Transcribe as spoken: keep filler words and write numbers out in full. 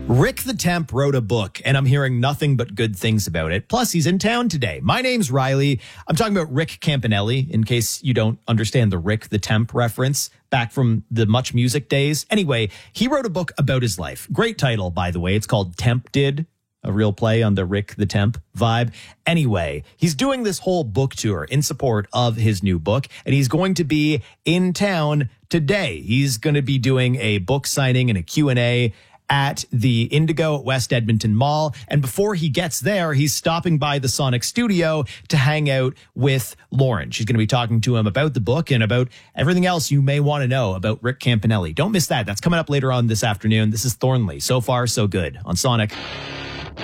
Rick the Temp wrote a book, and I'm hearing nothing but good things about it. Plus, he's in town today. My name's Riley. I'm talking about Rick Campanelli, in case you don't understand the Rick the Temp reference back from the Much Music days. Anyway, he wrote a book about his life. Great title, by the way. It's called Tempted, a real play on the Rick the Temp vibe. Anyway, he's doing this whole book tour in support of his new book, and he's going to be in town today. He's going to be doing a book signing and a Q and A at the Indigo at West Edmonton Mall. And before he gets there, he's stopping by the Sonic Studio to hang out with Lauren. She's going to be talking to him about the book and about everything else you may want to know about Rick Campanelli. Don't miss that. That's coming up later on this afternoon. This is Thornley. So far, so good on Sonic.